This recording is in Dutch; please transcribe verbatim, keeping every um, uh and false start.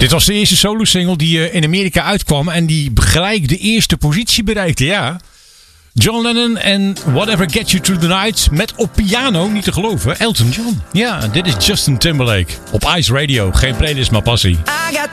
Dit was de eerste solo-single die in Amerika uitkwam en die gelijk de eerste positie bereikte, ja. John Lennon en Whatever Gets You Through the Night met op piano, niet te geloven, Elton John. Ja, dit is Justin Timberlake op Ice Radio. Geen playlist, maar passie. I got